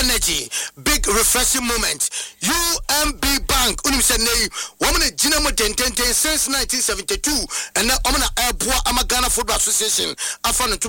energy, big refreshing moment. UMB Bank, unim se nei, woman Gina mo ten since 1972, and now Omana Airport Amagana Football Association. I found